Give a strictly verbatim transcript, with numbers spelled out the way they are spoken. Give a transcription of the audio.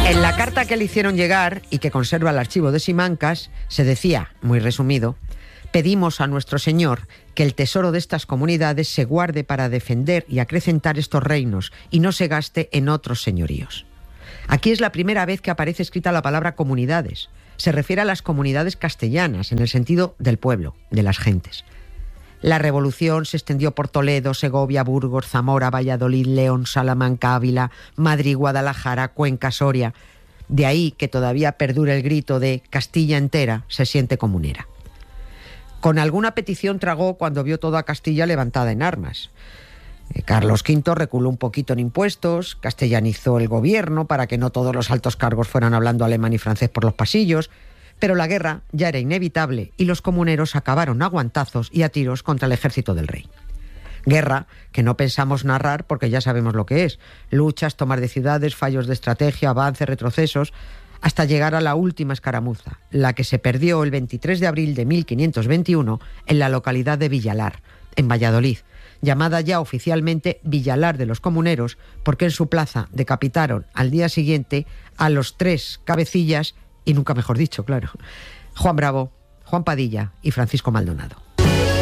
En la carta que le hicieron llegar y que conserva el archivo de Simancas, se decía, muy resumido: pedimos a nuestro Señor que el tesoro de estas comunidades se guarde para defender y acrecentar estos reinos y no se gaste en otros señoríos. Aquí es la primera vez que aparece escrita la palabra comunidades. Se refiere a las comunidades castellanas, en el sentido del pueblo, de las gentes. La revolución se extendió por Toledo, Segovia, Burgos, Zamora, Valladolid, León, Salamanca, Ávila, Madrid, Guadalajara, Cuenca, Soria. De ahí que todavía perdura el grito de Castilla entera se siente comunera. Con alguna petición tragó cuando vio toda Castilla levantada en armas. Carlos quinto reculó un poquito en impuestos, castellanizó el gobierno para que no todos los altos cargos fueran hablando alemán y francés por los pasillos, pero la guerra ya era inevitable y los comuneros acabaron a guantazos y a tiros contra el ejército del rey. Guerra que no pensamos narrar porque ya sabemos lo que es: luchas, tomar de ciudades, fallos de estrategia, avances, retrocesos, hasta llegar a la última escaramuza, la que se perdió el veintitrés de abril de mil quinientos veintiuno en la localidad de Villalar, en Valladolid, llamada ya oficialmente Villalar de los Comuneros, porque en su plaza decapitaron al día siguiente a los tres cabecillas, y nunca mejor dicho, claro: Juan Bravo, Juan Padilla y Francisco Maldonado.